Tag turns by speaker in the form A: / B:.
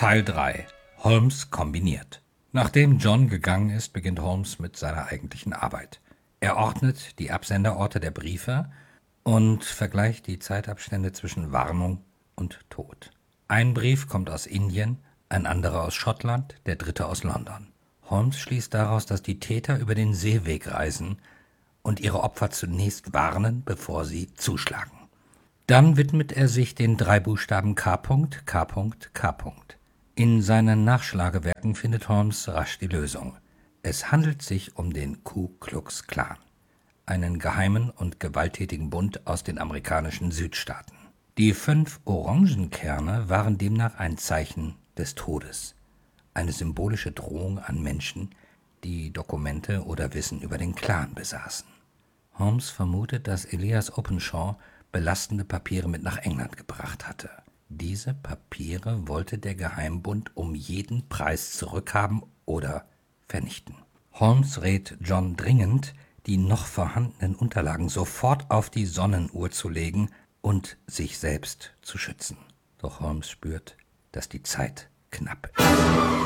A: Teil 3 – Holmes kombiniert. Nachdem John gegangen ist, beginnt Holmes mit seiner eigentlichen Arbeit. Er ordnet die Absenderorte der Briefe und vergleicht die Zeitabstände zwischen Warnung und Tod. Ein Brief kommt aus Indien, ein anderer aus Schottland, der dritte aus London. Holmes schließt daraus, dass die Täter über den Seeweg reisen und ihre Opfer zunächst warnen, bevor sie zuschlagen. Dann widmet er sich den 3 Buchstaben K. K. K. In seinen Nachschlagewerken findet Holmes rasch die Lösung. Es handelt sich um den Ku Klux Klan, einen geheimen und gewalttätigen Bund aus den amerikanischen Südstaaten. Die 5 Orangenkerne waren demnach ein Zeichen des Todes, eine symbolische Drohung an Menschen, die Dokumente oder Wissen über den Klan besaßen. Holmes vermutet, dass Elias Openshaw belastende Papiere mit nach England gebracht hatte. Diese Papiere wollte der Geheimbund um jeden Preis zurückhaben oder vernichten. Holmes rät John dringend, die noch vorhandenen Unterlagen sofort auf die Sonnenuhr zu legen und sich selbst zu schützen. Doch Holmes spürt, dass die Zeit knapp ist.